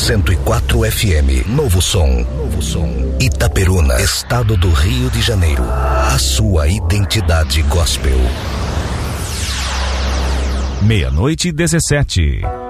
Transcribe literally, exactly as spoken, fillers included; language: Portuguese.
cento e quatro F M, Novo Som, Novo Som, Itaperuna, Estado do Rio de Janeiro. A sua identidade gospel. Meia-noite e dezessete.